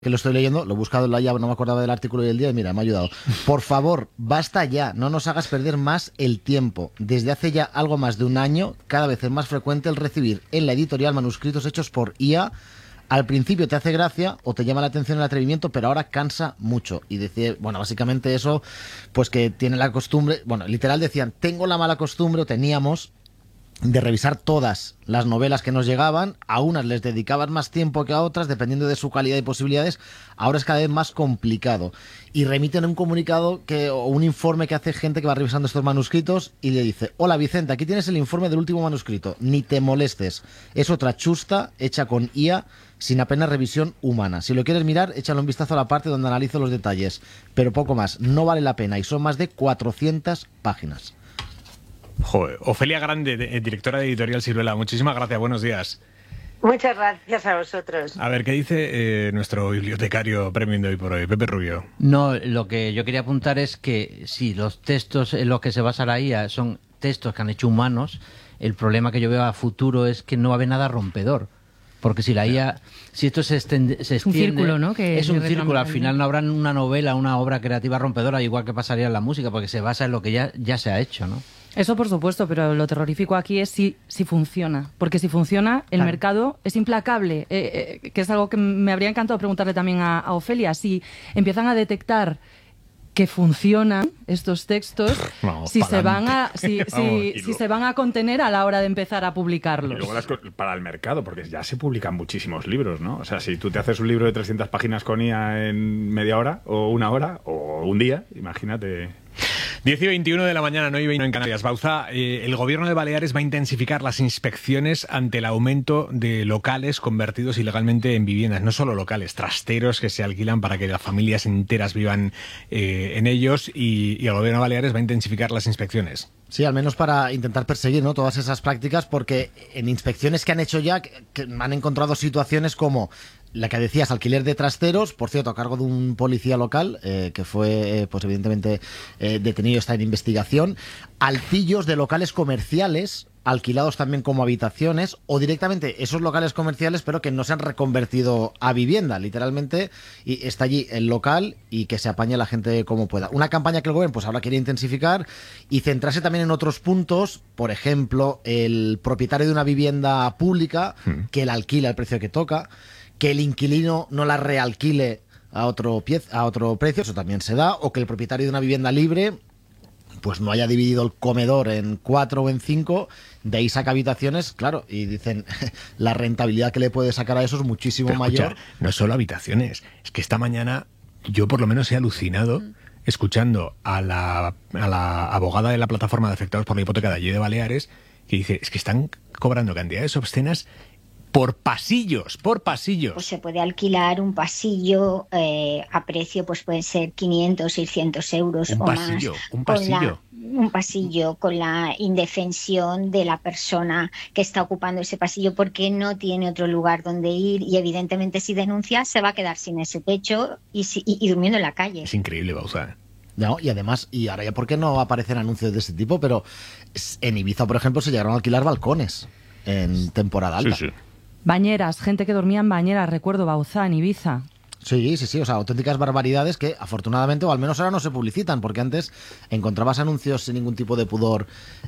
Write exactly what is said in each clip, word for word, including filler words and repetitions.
que lo estoy leyendo, lo he buscado en la llave, no me acordaba del artículo y el día, y mira, me ha ayudado. Por favor, basta ya, no nos hagas perder más el tiempo. Desde hace ya algo más de un año, cada vez es más frecuente el recibir en la editorial manuscritos hechos por I A. Al principio te hace gracia o te llama la atención el atrevimiento, pero ahora cansa mucho. Y decía, bueno, básicamente eso, pues que tiene la costumbre, bueno, literal decían, tengo la mala costumbre, o teníamos, de revisar todas las novelas que nos llegaban. A unas les dedicaban más tiempo que a otras, dependiendo de su calidad y posibilidades. Ahora es cada vez más complicado. Y remiten un comunicado que, o un informe que hace gente que va revisando estos manuscritos y le dice: hola Vicente, aquí tienes el informe del último manuscrito, ni te molestes. Es otra chusta hecha con I A, sin apenas revisión humana. Si lo quieres mirar, échale un vistazo a la parte donde analizo los detalles. Pero poco más, no vale la pena, y son más de cuatrocientas páginas. Joder. Ofelia Grande, directora de Editorial Siruela, muchísimas gracias, buenos días. Muchas gracias a vosotros. A ver, ¿qué dice eh, nuestro bibliotecario premium de hoy por hoy, Pepe Rubio? No, lo que yo quería apuntar es que si los textos en los que se basa la I A son textos que han hecho humanos, el problema que yo veo a futuro es que no va a haber nada rompedor. Porque si la I A, si esto se extiende, se extiende, es un círculo, ¿no? Que es un círculo. Al final no habrá una novela, una obra creativa rompedora, igual que pasaría en la música, porque se basa en lo que ya, ya se ha hecho, ¿no? Eso por supuesto, pero lo terrorífico aquí es si, si funciona. Porque si funciona, el claro. mercado es implacable. Eh, eh, que es algo que me habría encantado preguntarle también a, a Ofelia. Si empiezan a detectar que funcionan estos textos, vamos, si se van a si, si, vamos, si luego, se van a contener a la hora de empezar a publicarlos. Y luego las, para el mercado, porque ya se publican muchísimos libros, ¿no? O sea, si tú te haces un libro de trescientas páginas con I A en media hora, o una hora, o un día, imagínate. diez y veintiuno de la mañana, nueve y veintiuno en Canarias. Bauza, eh, el gobierno de Baleares va a intensificar las inspecciones ante el aumento de locales convertidos ilegalmente en viviendas. No solo locales, trasteros que se alquilan para que las familias enteras vivan eh, en ellos, y, y el gobierno de Baleares va a intensificar las inspecciones. Sí, al menos para intentar perseguir, ¿no?, todas esas prácticas, porque en inspecciones que han hecho ya, que, que han encontrado situaciones como la que decías, alquiler de trasteros, por cierto, a cargo de un policía local, eh, que fue, eh, pues evidentemente, eh, detenido, está en investigación, altillos de locales comerciales, alquilados también como habitaciones, o directamente esos locales comerciales, pero que no se han reconvertido a vivienda, literalmente, y está allí el local y que se apañe la gente como pueda. Una campaña que el gobierno pues ahora quiere intensificar y centrarse también en otros puntos, por ejemplo, el propietario de una vivienda pública, hmm. que la alquila al precio que toca, que el inquilino no la realquile a otro, pie, a otro precio, eso también se da, o que el propietario de una vivienda libre pues no haya dividido el comedor en cuatro o en cinco, de ahí saca habitaciones, claro, y dicen, la rentabilidad que le puede sacar a eso es muchísimo Pero, mayor. Escucha, no solo habitaciones, es que esta mañana yo por lo menos he alucinado mm. escuchando a la, a la abogada de la plataforma de afectados por la hipoteca de allí de Baleares, que dice, es que están cobrando cantidades obscenas por pasillos, por pasillos. Pues se puede alquilar un pasillo eh, a precio, pues pueden ser quinientos, seiscientos euros un o pasillo, más. Un pasillo, un pasillo. Un pasillo con la indefensión de la persona que está ocupando ese pasillo porque no tiene otro lugar donde ir, y evidentemente si denuncia se va a quedar sin ese techo y, y, y durmiendo en la calle. Es increíble, Bauza. No, y además, y ahora ya por qué no aparecen anuncios de ese tipo, pero en Ibiza, por ejemplo, se llegaron a alquilar balcones en temporada alta. Sí, sí. Bañeras, gente que dormía en bañeras, recuerdo, Bauzá, en Ibiza. Sí, sí, sí, o sea, auténticas barbaridades que afortunadamente, o al menos ahora no se publicitan, porque antes encontrabas anuncios sin ningún tipo de pudor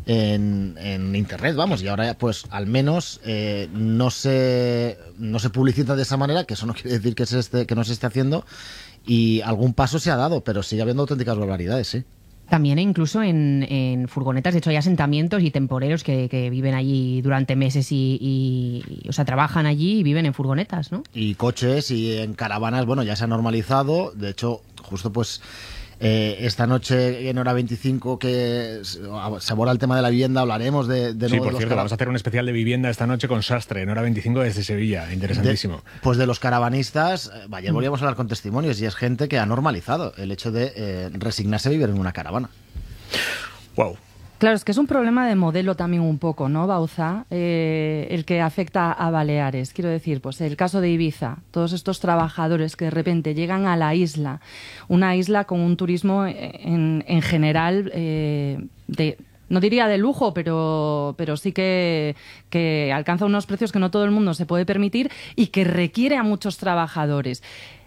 en, en internet, vamos, y ahora pues al menos eh, no se no se publicita de esa manera, que eso no quiere decir que, se esté, que no se esté haciendo, y algún paso se ha dado, pero sigue habiendo auténticas barbaridades, sí. También incluso en, en furgonetas, de hecho hay asentamientos y temporeros que, que viven allí durante meses y, y, o sea, trabajan allí y viven en furgonetas, ¿no? Y coches y en caravanas, bueno, ya se ha normalizado, de hecho, justo pues eh, esta noche en Hora veinticinco que se aborda el tema de la vivienda, hablaremos de, de Sí, nuevo por de los cierto, vamos a hacer un especial de vivienda esta noche con Sastre en Hora veinticinco desde Sevilla, interesantísimo. De, pues de los caravanistas, eh, ayer volvíamos a hablar con testimonios y es gente que ha normalizado el hecho de eh, resignarse a vivir en una caravana. Wow. Claro, es que es un problema de modelo también un poco, ¿no, Bauza? Eh, el que afecta a Baleares. Quiero decir, pues el caso de Ibiza, todos estos trabajadores que de repente llegan a la isla, una isla con un turismo en, en general eh, de... no diría de lujo, pero, pero sí que, que alcanza unos precios que no todo el mundo se puede permitir y que requiere a muchos trabajadores.